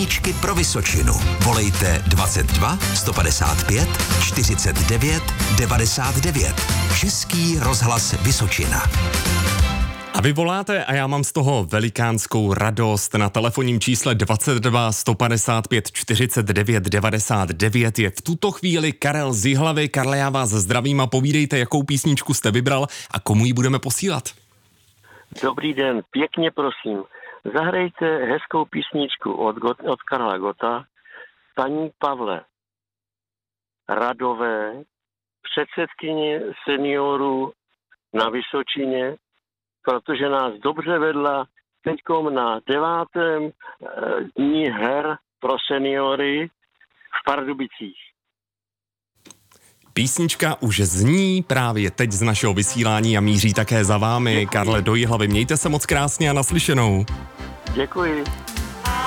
Písničky pro Vysočinu. Volejte 22 155 49 99. Český rozhlas Vysočina. A vy voláte a já mám z toho velikánskou radost. Na telefonním čísle 22 155 49 99 je v tuto chvíli Karel z Jihlavy. Karle, já vás zdravím a povídejte, jakou písničku jste vybral a komu ji budeme posílat. Dobrý den, pěkně prosím. Zahrajte hezkou písničku od Karla Gotta, paní Pavle Radové, předsedkyně seniorů na Vysočině, protože nás dobře vedla teďkom na 9. dní her pro seniory v Pardubicích. Písnička už zní právě teď z našeho vysílání a míří také za vámi. Karle, do Jihlavy. Mějte se moc krásně a naslyšenou. Děkuji.